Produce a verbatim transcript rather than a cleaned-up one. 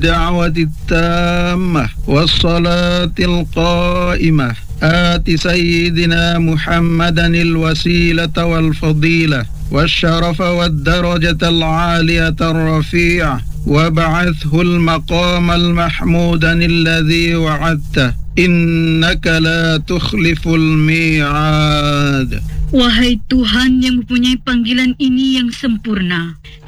الدعوة التامة والصلاة القائمة آت سيدنا محمدا الوسيلة والفضيلة والشرف والدرجة العالية الرفيعة وابعثه المقام المحمودا الذي وعدته إنك لا تخلف الميعاد. Wahai Tuhan yang mempunyai panggilan ini yang sempurna,